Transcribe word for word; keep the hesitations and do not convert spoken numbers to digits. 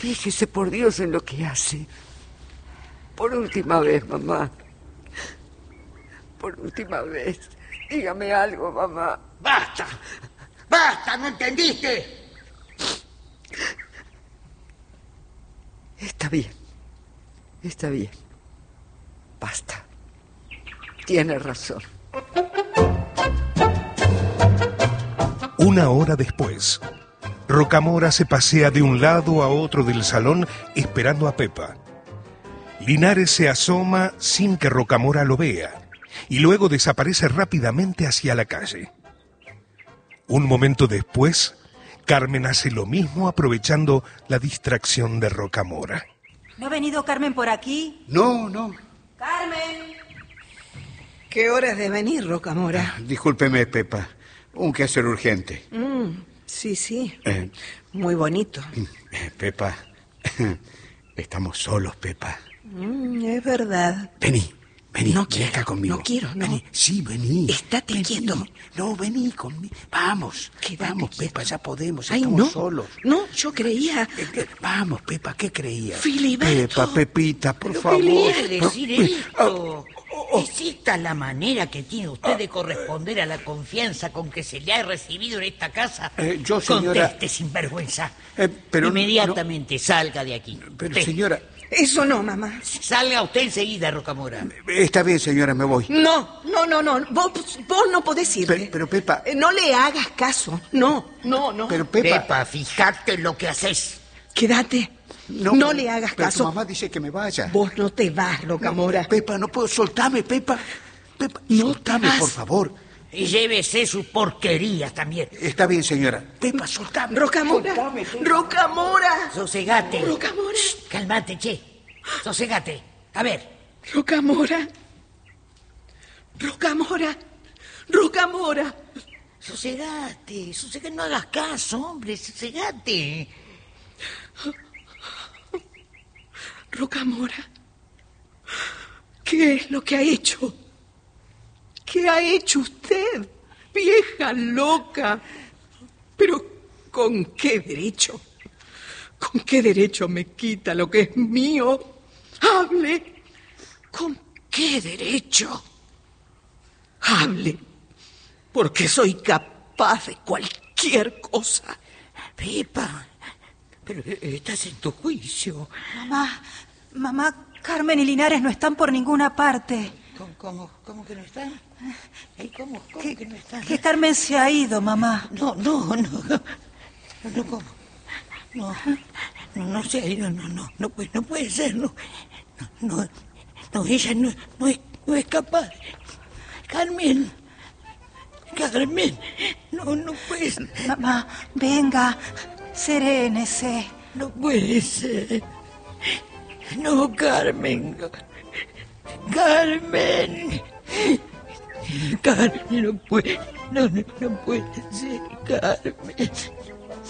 Fíjese por Dios en lo que hace. Por última vez, mamá. Por última vez. Dígame algo, mamá. ¡Basta! ¡Basta! ¿No entendiste? Está bien. Está bien. Basta. Tiene razón. Una hora después, Rocamora se pasea de un lado a otro del salón esperando a Pepa. Linares se asoma sin que Rocamora lo vea y luego desaparece rápidamente hacia la calle. Un momento después, Carmen hace lo mismo aprovechando la distracción de Rocamora. ¿No ha venido Carmen por aquí? No, no. ¡Carmen! ¿Qué hora es de venir, Rocamora? Ah, discúlpeme, Pepa. Un quehacer urgente. Mm, sí, sí. Eh, Muy bonito. eh, Pepa, estamos solos, Pepa. Mm, es verdad. Vení, vení. No ven quiero, acá conmigo. no quiero, no. Vení. Sí, vení. Estate Vení. quieto. No, vení conmigo. Vamos. Quédate Vamos, quieto. Pepa, ya podemos. Ay, estamos no. solos. No, yo creía... Eh, eh, Vamos, Pepa, ¿qué creías? Filiberto. Pepa, Pepita, por ¿Pero favor. qué quiere decir Ah, esto? ¿Es esta la manera que tiene usted de corresponder a la confianza con que se le ha recibido en esta casa? Eh, yo, señora- Conteste, sinvergüenza. Eh, pero no- Inmediatamente salga de aquí. Pero, Usted. señora... Eso no, mamá. Salga usted enseguida, Rocamora. Está bien, señora, me voy. No, no, no, no. Vos, vos no podés irte. Pero, pero, Pepa... Eh, No le hagas caso. No, no, no. Pero, Pepa... Pepa, fíjate lo que haces. Quédate. No, pero- le hagas pero caso. tu mamá dice que me vaya. Vos no te vas, Rocamora. No, Pepa, no puedo. Soltame, Pepa. Pepa, No soltame, te vas. por favor. Y llévese sus porquerías también. Está bien, señora. Pepa, soltame. Rocamora. Soltame, Pepa. Rocamora. Sosegate. Rocamora. Shh, calmate, che. Sosegate. A ver. Rocamora. Rocamora. Rocamora. Sosegate. Sosegate. No hagas caso, hombre. Sosegate. Rocamora. ¿Qué es lo que ha hecho? ¿Qué ha hecho usted, vieja loca? Pero ¿con qué derecho? ¿Con qué derecho me quita lo que es mío? Hable. ¿Con qué derecho? Hable. Porque soy capaz de cualquier cosa. Pepa. Pero eh, estás en tu juicio. Mamá, mamá, Carmen y Linares no están por ninguna parte. ¿Cómo, cómo, cómo que no están? Ay, ¿Cómo, cómo Que, que no están? que Carmen se ha ido, mamá. No, no, no. No, ¿cómo? No, no, no sé, no, no, no, no, puede, no puede ser, no, no, no, no, ella no, no, es, no es capaz. Carmen, Carmen, no, no puede ser, Mamá, venga, serénese. no puede ser. No, Carmen, Carmen, Carmen, no puede, no, no, no puede ser, Carmen.